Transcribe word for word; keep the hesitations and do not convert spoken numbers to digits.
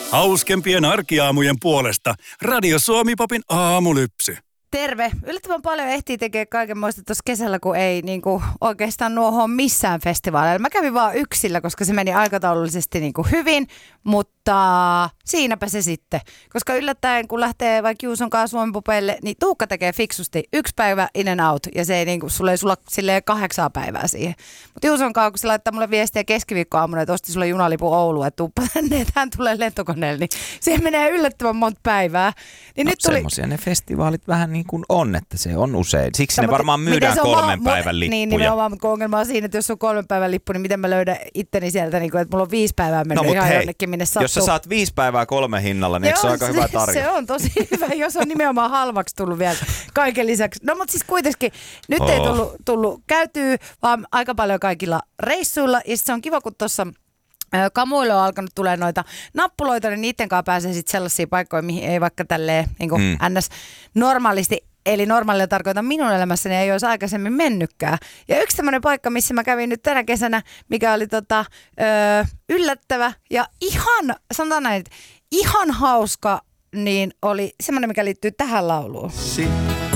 Hauskempien arkiaamujen puolesta Radio Suomi Popin aamulypsy. Terve. Yllättävän paljon ehtii tekemään kaikenmoista tuossa kesällä, kun ei niinku oikeastaan nuohon missään festivaaleilla. Mä kävin vaan yksillä, koska se meni aikataulullisesti niinku hyvin, mutta siinäpä se sitten. Koska yllättäen, kun lähtee vaikka Juuson kanssa Suomi Popille, niin Tuukka tekee fiksusti yksi päivä in and out, ja se ei niinku, sulle ei sulla silleen kahdeksaa päivää siihen. Mutta Juuson kanssa, kun se laittaa mulle viestiä keskiviikkoaamuna, että osti sulle junalipun Ouluun, että tuuppa tänne, että hän tulee lentokoneelle, niin siihen menee yllättävän monta päivää. Niin no, nyt tuli... semmoisia ne festivaalit vähän niin kuin on, että se on usein. Siksi no, ne varmaan myydään kolmen va- päivän lippuja. Niin, nimenomaan, mutta ongelma on siinä, että jos on kolmen päivän lippu, niin miten mä löydän itteni sieltä, niin kuin, että mulla on viisi päivää mennyt no, ihan hei, jonnekin, minne sattuu. Jos sä saat viisi päivää kolme hinnalla, niin eikö se ole aika se, hyvä tarjous? Se on tosi hyvä, jos on nimenomaan halvaksi tullut vielä kaiken lisäksi. No mutta siis kuitenkin, nyt oh. ei tullut, tullut käytyä, vaan aika paljon kaikilla reissuilla. Ja se on kiva, kun tuossa kamuille on alkanut tulee noita nappuloita, niin niiden kanssa pääsee sitten sellaisiin paikkoihin, mihin ei vaikka tälleen niin kuin mm. ns. Normaalisti, eli normaalia tarkoitan minun elämässäni, ei olisi aikaisemmin mennytkään. Ja yksi tämmöinen paikka, missä mä kävin nyt tänä kesänä, mikä oli tota, ö, yllättävä ja ihan, sanotaan näin, ihan hauska, niin oli semmoinen, mikä liittyy tähän lauluun.